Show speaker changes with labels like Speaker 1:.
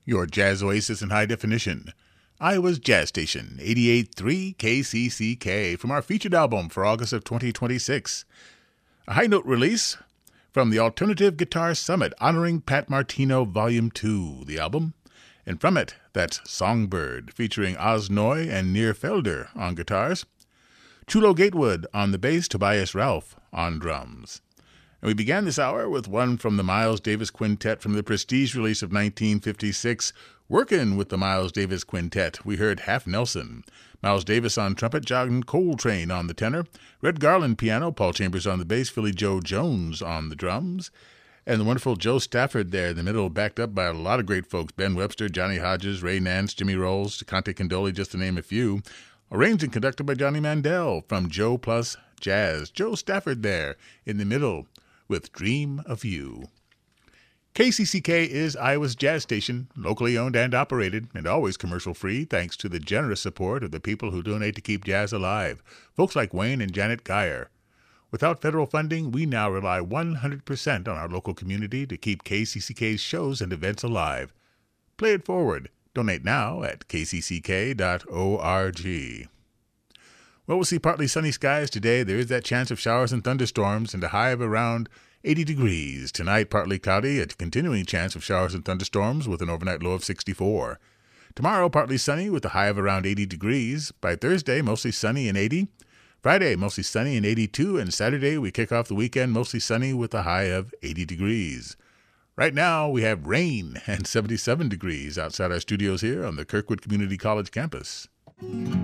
Speaker 1: your jazz oasis in high definition. Iowa's Jazz Station, 88.3 KCCK, from our featured album for August of 2026. A high note release from the Alternative Guitar Summit honoring Pat Martino Volume 2, the album. And from it, that's Songbird, featuring Oz Noy and Nir Felder on guitars. Chulo Gatewood on the bass, Tobias Ralph on drums. And we began this hour with one from the Miles Davis Quintet from the Prestige release of 1956. Working with the Miles Davis Quintet, we heard Half Nelson. Miles Davis on trumpet, John Coltrane on the tenor, Red Garland piano, Paul Chambers on the bass, Philly Joe Jones on the drums, and the wonderful Joe Stafford there in the middle, backed up by a lot of great folks, Ben Webster, Johnny Hodges, Ray Nance, Jimmy Rolls, Conte Condoli, just to name a few. Arranged and conducted by Johnny Mandel from Joe Plus Jazz. Joe Stafford there in the middle with Dream of You. KCCK is Iowa's jazz station, locally owned and operated, and always commercial-free, thanks to the generous support of the people who donate to keep jazz alive, folks like Wayne and Janet Geyer. Without federal funding, we now rely 100% on our local community to keep KCCK's shows and events alive. Play it forward. Donate now at kcck.org. Well, we'll see partly sunny skies today. There is that chance of showers and thunderstorms and a high of around 80 degrees. Tonight, partly cloudy, a continuing chance of showers and thunderstorms with an overnight low of 64. Tomorrow, partly sunny with a high of around 80 degrees. By Thursday, mostly sunny and 80. Friday, mostly sunny and 82. And Saturday, we kick off the weekend mostly sunny with a high of 80 degrees. Right now, we have rain and 77 degrees outside our studios here on the Kirkwood Community College campus.